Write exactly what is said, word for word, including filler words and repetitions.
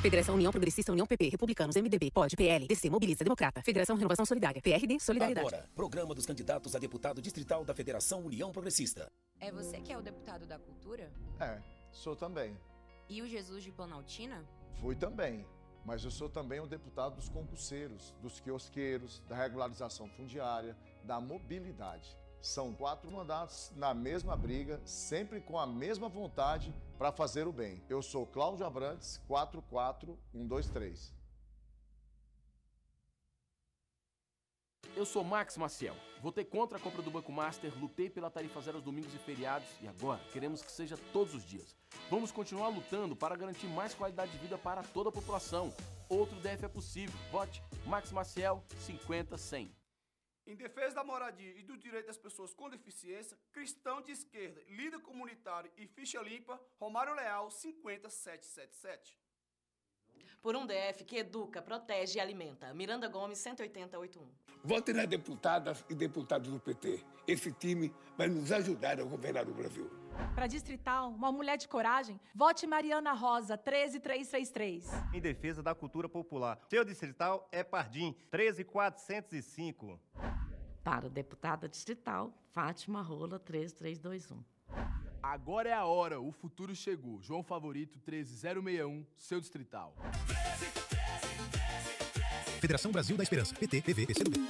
Federação União Progressista, União P P, Republicanos, M D B, P O D, P L, D C, Mobiliza, Democrata. Federação Renovação Solidária, P R D, Solidariedade. Agora, programa dos candidatos a deputado distrital da Federação União Progressista. É você que é o deputado da Cultura? É, sou também. E o Jesus de Planaltina? Fui também, mas eu sou também o deputado dos concurseiros, dos quiosqueiros, da regularização fundiária, da mobilidade. São quatro mandatos na mesma briga, sempre com a mesma vontade para fazer o bem. Eu sou Cláudio Abrantes, quatro quatro um dois três. Eu sou Max Maciel. Votei contra a compra do Banco Master, lutei pela tarifa zero aos domingos e feriados e agora queremos que seja todos os dias. Vamos continuar lutando para garantir mais qualidade de vida para toda a população. Outro D F é possível. Vote Max Maciel cinquenta cem. Em defesa da moradia e do direito das pessoas com deficiência, cristão de esquerda, líder comunitário e ficha limpa, Romário Leal cinquenta setecentos e setenta e sete. Por um D F que educa, protege e alimenta. Miranda Gomes, cento e oitenta, oitenta e um. Vote nas deputadas e deputados do P T. Esse time vai nos ajudar a governar o Brasil. Para distrital, uma mulher de coragem, vote Mariana Rosa, treze trezentos e trinta e três. Em defesa da cultura popular. Seu distrital é Pardim, treze mil quatrocentos e cinco. Para deputada distrital, Fátima Rola, treze mil trezentos e vinte e um. Agora é a hora, o futuro chegou. João Favorito, treze mil sessenta e um, seu distrital. Federação Brasil da Esperança, P T, P V, P C do B.